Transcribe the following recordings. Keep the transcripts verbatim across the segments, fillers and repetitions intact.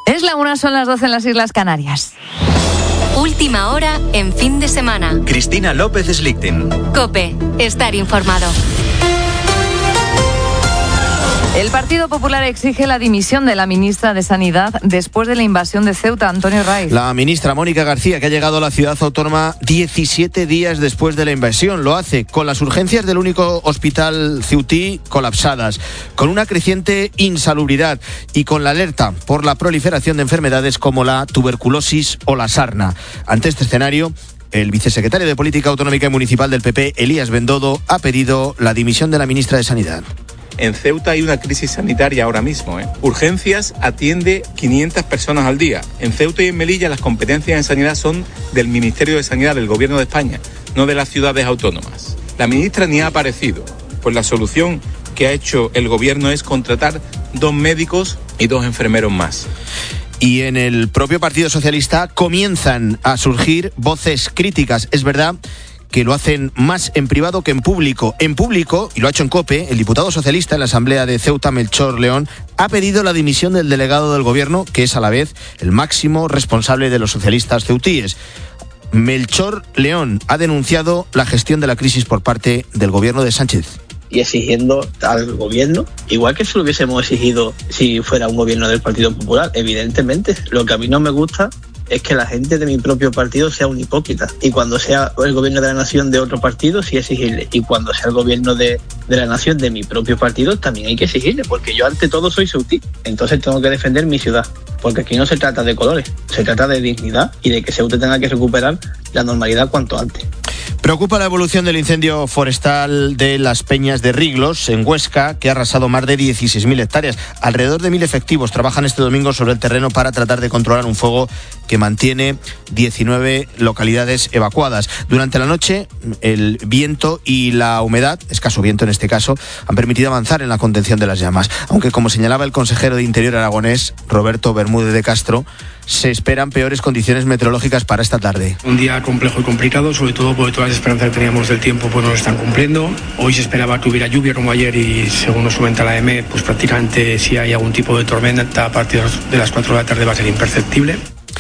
Es la una, son las doce en las Islas Canarias. Última hora en fin de semana. Cristina López Slichting. COPE, estar informado. El Partido Popular exige la dimisión de la ministra de Sanidad después de la invasión de Ceuta. Antonio Raiz. La ministra Mónica García, que ha llegado a la ciudad autónoma diecisiete días después de la invasión, lo hace con las urgencias del único hospital ceutí colapsadas, con una creciente insalubridad y con la alerta por la proliferación de enfermedades como la tuberculosis o la sarna. Ante este escenario, el vicesecretario de Política Autonómica y Municipal del P P, Elías Bendodo, ha pedido la dimisión de la ministra de Sanidad. En Ceuta hay una crisis sanitaria ahora mismo. ¿eh? Urgencias atiende quinientas personas al día. En Ceuta y en Melilla las competencias en sanidad son del Ministerio de Sanidad del Gobierno de España, no de las ciudades autónomas. La ministra ni ha aparecido, pues la solución que ha hecho el Gobierno es contratar dos médicos y dos enfermeros más. Y en el propio Partido Socialista comienzan a surgir voces críticas. Es verdad que lo hacen más en privado que en público. En público, y lo ha hecho en COPE, el diputado socialista en la Asamblea de Ceuta, Melchor León, ha pedido la dimisión del delegado del Gobierno, que es a la vez el máximo responsable de los socialistas ceutíes. Melchor León ha denunciado la gestión de la crisis por parte del Gobierno de Sánchez. Y exigiendo al gobierno, igual que se lo hubiésemos exigido si fuera un gobierno del Partido Popular, evidentemente. Lo que a mí no me gusta es que la gente de mi propio partido sea un hipócrita. Y cuando sea el gobierno de la nación de otro partido, sí exigirle. Y cuando sea el gobierno de, de la nación de mi propio partido, también hay que exigirle, porque yo ante todo soy ceutí. Entonces tengo que defender mi ciudad, porque aquí no se trata de colores, se trata de dignidad y de que Ceuta tenga que recuperar la normalidad cuanto antes. Preocupa la evolución del incendio forestal de las Peñas de Riglos, en Huesca, que ha arrasado más de dieciséis mil hectáreas. Alrededor de mil efectivos trabajan este domingo sobre el terreno para tratar de controlar un fuego que mantiene diecinueve localidades evacuadas. Durante la noche, el viento y la humedad, escaso viento en este caso, han permitido avanzar en la contención de las llamas. Aunque, como señalaba el consejero de Interior aragonés, Roberto Bermúdez de Castro, se esperan peores condiciones meteorológicas para esta tarde. Un día complejo y complicado, sobre todo porque todas las esperanzas que teníamos del tiempo pues no lo están cumpliendo. Hoy se esperaba que hubiera lluvia como ayer y según nos comenta la E M E, pues prácticamente si hay algún tipo de tormenta a partir de las cuatro de la tarde va a ser imperceptible.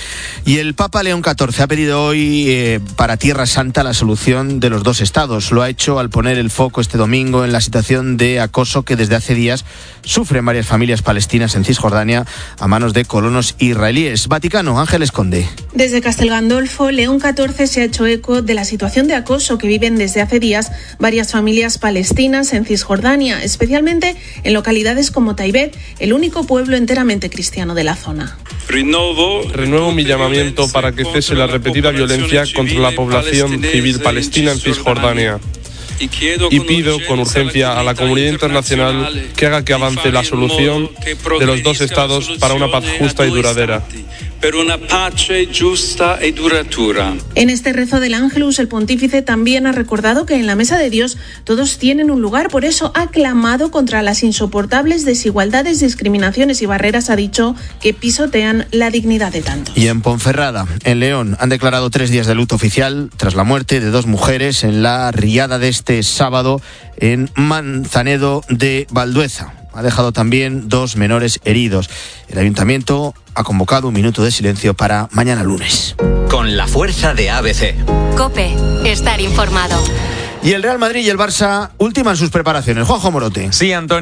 Y el Papa León catorce ha pedido hoy eh, para Tierra Santa la solución de los dos estados. Lo ha hecho al poner el foco este domingo en la situación de acoso que desde hace días sufren varias familias palestinas en Cisjordania a manos de colonos israelíes. Vaticano, Ángeles Conde. Desde Castel Gandolfo, León catorce se ha hecho eco de la situación de acoso que viven desde hace días varias familias palestinas en Cisjordania, especialmente en localidades como Taibet, el único pueblo enteramente cristiano de la zona. Renuevo mi llamamiento para que cese la repetida violencia contra la población civil palestina en Cisjordania. Y pido con urgencia a la comunidad internacional que haga que avance la solución de los dos estados para una paz justa y duradera. En este rezo del Ángelus, el pontífice también ha recordado que en la mesa de Dios todos tienen un lugar, por eso ha clamado contra las insoportables desigualdades, discriminaciones y barreras, ha dicho, que pisotean la dignidad de tantos. Y en Ponferrada, en León, han declarado tres días de luto oficial tras la muerte de dos mujeres en la riada de este sábado en Manzanedo de Valdueza. Ha dejado también dos menores heridos. El ayuntamiento ha convocado un minuto de silencio para mañana lunes. Con la fuerza de A B C. COPE, estar informado. Y el Real Madrid y el Barça ultiman sus preparaciones. Juanjo Morote. Sí, Antonio.